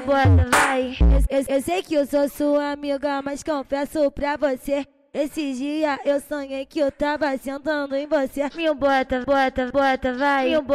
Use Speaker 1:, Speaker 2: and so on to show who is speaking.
Speaker 1: bota, vai. Eu sei que eu sou sua amiga, mas confesso pra você, esse dia eu sonhei que eu tava sentando em você. Me bota, bota, bota, vai.